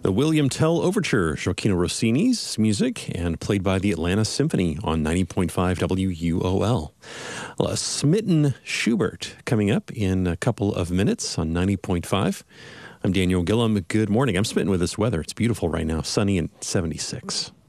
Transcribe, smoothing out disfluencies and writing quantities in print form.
The William Tell Overture, Gioacchino Rossini's music, and played by the Atlanta Symphony on 90.5 WUOL. Well, Smitten Schubert coming up in a couple of minutes on 90.5. I'm Daniel Gillum. Good morning. I'm smitten with this weather. It's beautiful right now, sunny and 76.